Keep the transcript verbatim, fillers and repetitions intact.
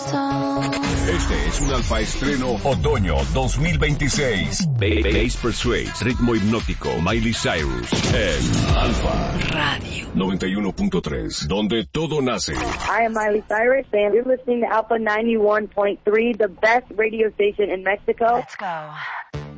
Este es un Alfa Estreno Otoño dos mil veintiséis. Bass Persuades, ritmo hipnótico, Miley Cyrus, en Alfa Radio noventa y uno punto tres, donde todo nace. I am Miley Cyrus, and you're listening to Alpha ninety-one point three, the best radio station in Mexico. Let's go.